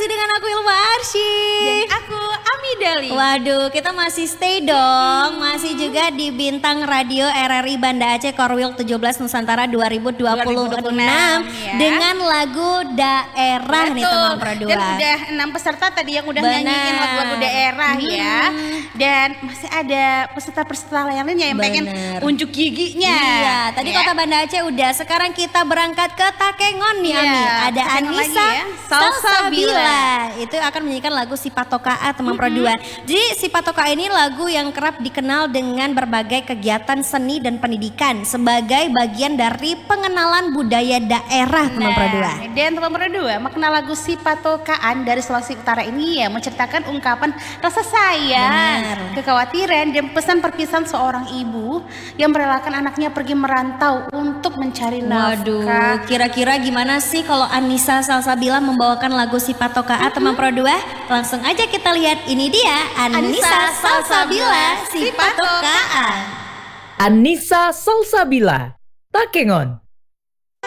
dengan aku Ilma Arsy. Dan aku Amidali. Waduh, kita masih stay dong. Masih juga di Bintang Radio RRI Banda Aceh Korwil 17 Nusantara 2026 ya. dengan lagu daerah. Betul. Nih teman Pro 2. Dan udah 6 peserta tadi yang udah nyanyiin lagu-lagu daerah ya. Dan masih ada peserta-peserta lainnya yang pengen unjuk giginya. Iya, tadi Kota Banda Aceh udah. Sekarang kita berangkat ke Takengon nih Ami. Ada Anissa Salsabila. Itu akan menyanyikan lagu Si Patoka teman Pro 2. Jadi Si Patoka ini lagu yang kerap dikenal dengan berbagai kegiatan seni dan pendidikan sebagai bagian dari pengenalan budaya daerah teman Pro 2. Dan teman Pro 2, makna lagu Si Patokaan dari Sulawesi Utara ini ya menceritakan ungkapan rasa sayang, kekhawatiran dan pesan perpisahan seorang ibu yang merelakan anaknya pergi merantau untuk mencari nafkah. Waduh, kira-kira gimana sih kalau Anissa Salsabila membawakan lagu Si Patoka teman Pro 2? Langsung aja kita lihat, ini dia Anissa Salsabila Si Patoka. Anissa Salsabila, Takengon.